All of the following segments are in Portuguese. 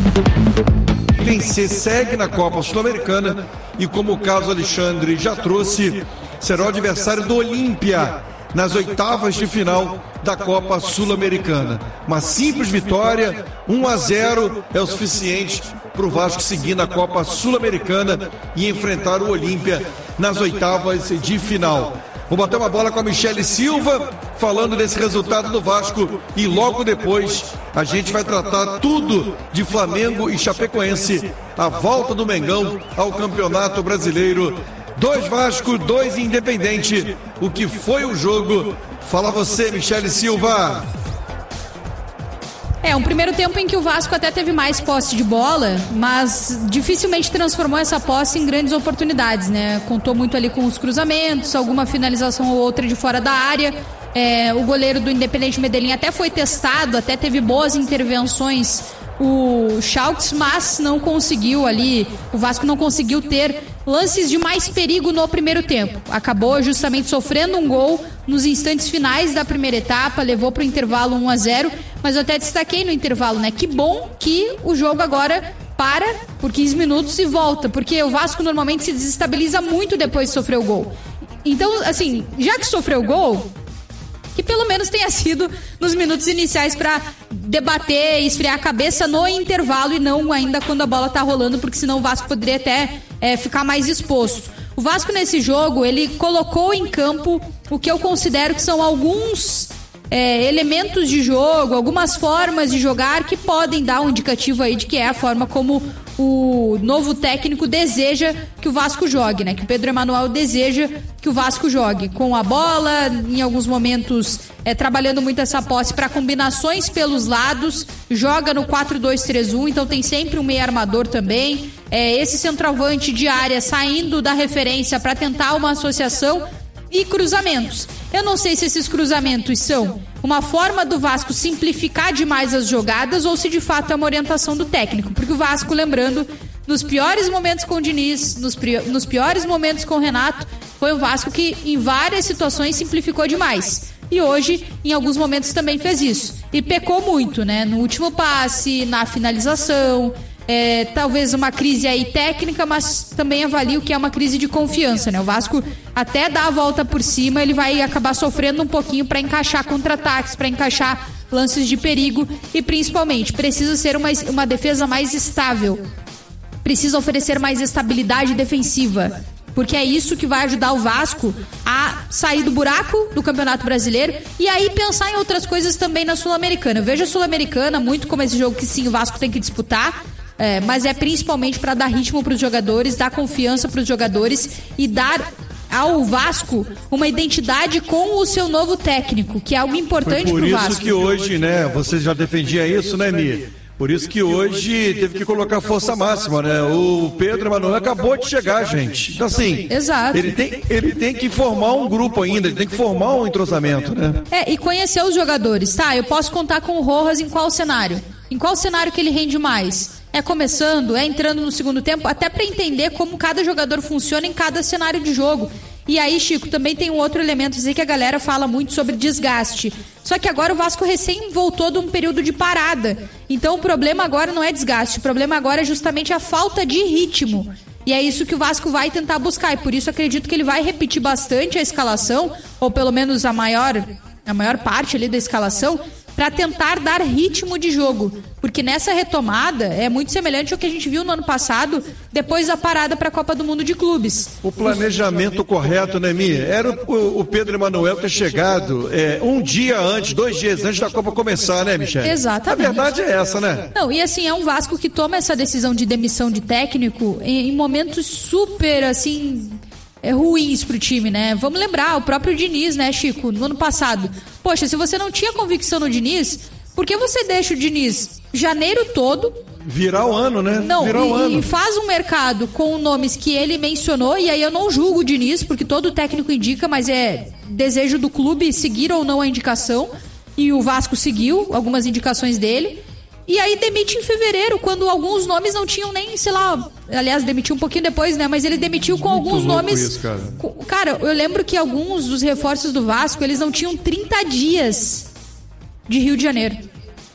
Vencer segue na Copa Sul-Americana e, como o Carlos Alexandre já trouxe, será o adversário do Olímpia nas oitavas de final da Copa Sul-Americana. Uma simples vitória, 1-0, é o suficiente para o Vasco seguir na Copa Sul-Americana e enfrentar o Olímpia nas oitavas de final. Vou bater uma bola com a Michele Silva, falando desse resultado do Vasco, e logo depois a gente vai tratar tudo de Flamengo e Chapecoense, a volta do Mengão ao Campeonato Brasileiro. 2 Vasco, 2 Independente. O que foi o jogo? Fala você, Michele Silva. Um primeiro tempo em que o Vasco até teve mais posse de bola, mas dificilmente transformou essa posse em grandes oportunidades, né? Contou muito ali com os cruzamentos, alguma finalização ou outra de fora da área. O goleiro do Independente Medellín até foi testado, até teve boas intervenções, o Schalks, mas não conseguiu ali, o Vasco não conseguiu ter lances de mais perigo no primeiro tempo. Acabou justamente sofrendo um gol nos instantes finais da primeira etapa, levou para o intervalo 1-0, mas eu até destaquei no intervalo, né? Que bom que o jogo agora para por 15 minutos e volta, porque o Vasco normalmente se desestabiliza muito depois de sofrer o gol. Então, assim, já que sofreu o gol, que pelo menos tenha sido nos minutos iniciais para debater e esfriar a cabeça no intervalo e não ainda quando a bola tá rolando, porque senão o Vasco poderia até ficar mais exposto. O Vasco nesse jogo, ele colocou em campo o que eu considero que são alguns elementos de jogo, algumas formas de jogar que podem dar um indicativo aí de que é a forma como o novo técnico deseja que o Vasco jogue, né? Que o Pedro Emanuel deseja que o Vasco jogue com a bola, em alguns momentos trabalhando muito essa posse para combinações pelos lados, joga no 4-2-3-1, então tem sempre um meio armador também, esse centroavante de área saindo da referência para tentar uma associação e cruzamentos. Eu não sei se esses cruzamentos são uma forma do Vasco simplificar demais as jogadas ou se de fato é uma orientação do técnico, porque o Vasco, lembrando, nos piores momentos com o Diniz, nos piores momentos com o Renato, foi um Vasco que em várias situações simplificou demais. E hoje, em alguns momentos, também fez isso. E pecou muito, né? No último passe, na finalização. Talvez uma crise aí técnica, mas também avalio que é uma crise de confiança, né? O Vasco até dá a volta por cima, ele vai acabar sofrendo um pouquinho para encaixar contra-ataques, para encaixar lances de perigo e principalmente precisa ser uma defesa mais estável, precisa oferecer mais estabilidade defensiva, porque é isso que vai ajudar o Vasco a sair do buraco do Campeonato Brasileiro e aí pensar em outras coisas também na Sul-Americana. Eu vejo a Sul-Americana muito como esse jogo que sim, o Vasco tem que disputar, mas é principalmente para dar ritmo para os jogadores, dar confiança para os jogadores e dar ao Vasco uma identidade com o seu novo técnico, que é algo importante para o Vasco. Por isso que hoje, né, você já defendia isso, né, Mi? Por isso que hoje teve que colocar força máxima, né? O Pedro Emanuel acabou de chegar, gente. Então, assim, exato. Ele tem que formar um grupo ainda, ele tem que formar um entrosamento, né? E conhecer os jogadores, tá? Eu posso contar com o Rojas em qual cenário? Em qual cenário que ele rende mais? Começando, entrando no segundo tempo, até para entender como cada jogador funciona em cada cenário de jogo. E aí, Chico, também tem um outro elemento, dizer que a galera fala muito sobre desgaste. Só que agora o Vasco recém voltou de um período de parada. Então o problema agora não é desgaste, o problema agora é justamente a falta de ritmo. E é isso que o Vasco vai tentar buscar. E por isso acredito que ele vai repetir bastante a escalação, ou pelo menos a maior parte ali da escalação, para tentar dar ritmo de jogo, porque nessa retomada é muito semelhante ao que a gente viu no ano passado, depois da parada para a Copa do Mundo de Clubes. O planejamento correto, né, Mi? Era o Pedro Emanuel ter chegado um dia antes, 2 dias antes da Copa começar, né, Michele? Exatamente. A verdade é essa, né? Não, e assim, é um Vasco que toma essa decisão de demissão de técnico em momentos super, assim, ruins pro time, né? Vamos lembrar, o próprio Diniz, né, Chico, no ano passado. Poxa, se você não tinha convicção no Diniz, por que você deixa o Diniz janeiro todo virar o ano, né? Não, virar o ano. E faz um mercado com nomes que ele mencionou, e aí eu não julgo o Diniz, porque todo técnico indica, mas é desejo do clube seguir ou não a indicação, e o Vasco seguiu algumas indicações dele. E aí demite em fevereiro, quando alguns nomes não tinham nem, sei lá, aliás, demitiu um pouquinho depois, né? Mas ele demitiu com muito alguns nomes. Isso, cara. Cara, eu lembro que alguns dos reforços do Vasco, eles não tinham 30 dias de Rio de Janeiro.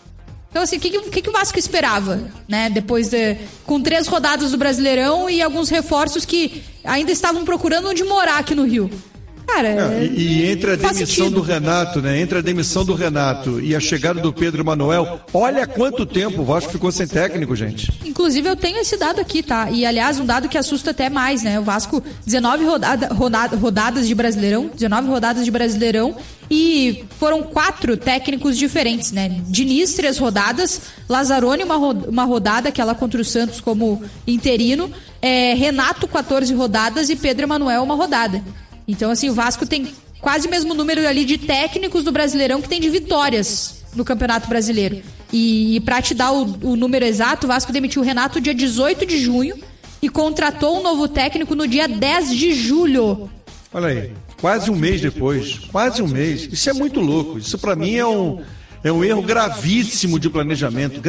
Então, assim, o que o Vasco esperava, né? Com 3 rodadas do Brasileirão e alguns reforços que ainda estavam procurando onde morar aqui no Rio. Cara, e entre a demissão do Renato, né? Entre a demissão do Renato e a chegada do Pedro Manuel, olha quanto tempo o Vasco ficou sem técnico, gente. Inclusive, eu tenho esse dado aqui, tá? E, aliás, um dado que assusta até mais, né? O Vasco, 19 rodadas de Brasileirão, e foram 4 técnicos diferentes, né? Diniz, 3 rodadas, Lazzaroni, uma rodada, aquela contra o Santos como interino, Renato, 14 rodadas e Pedro Manuel, 1 rodada. Então, assim, o Vasco tem quase o mesmo número ali de técnicos do Brasileirão que tem de vitórias no Campeonato Brasileiro. E para te dar o número exato, o Vasco demitiu o Renato dia 18 de junho e contratou um novo técnico no dia 10 de julho. Olha aí, quase um mês depois. Quase um mês. Isso é muito louco. Isso para mim é um erro gravíssimo de planejamento.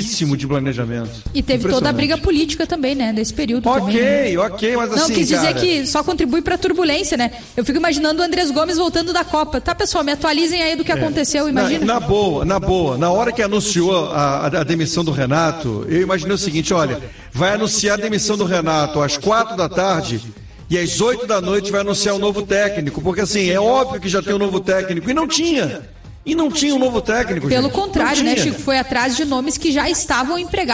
E teve toda a briga política também, né? Desse período também. Né? Ok, mas assim, não, quis dizer que só contribui pra turbulência, né? Eu fico imaginando o Andrés Gomes voltando da Copa. Tá, pessoal, me atualizem aí do que aconteceu, imagina. Na boa. Na hora que anunciou a demissão do Renato, eu imaginei o seguinte, olha, vai anunciar a demissão do Renato às 4 da tarde e às 8 da noite vai anunciar um novo técnico, porque assim, é óbvio que já tem um novo técnico, e não tinha um novo técnico. Pelo contrário, né, Chico? Foi atrás de nomes que já estavam empregados.